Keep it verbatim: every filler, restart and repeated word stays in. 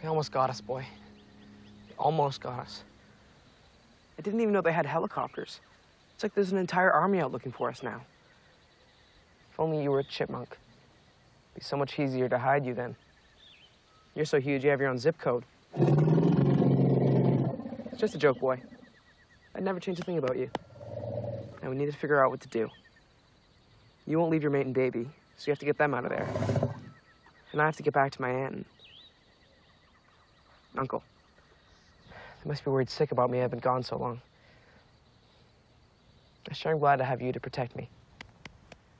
They almost got us, boy. They almost got us. I didn't even know they had helicopters. It's like there's an entire army out looking for us now. If only you were a chipmunk. It'd be so much easier to hide you then. You're so huge, you have your own zip code. It's just a joke, boy. I'd never change a thing about you. Now we need to figure out what to do. You won't leave your mate and baby, so you have to get them out of there. And I have to get back to my aunt and uncle. They must be worried sick about me. I've been gone so long. I sure am glad to have you to protect me.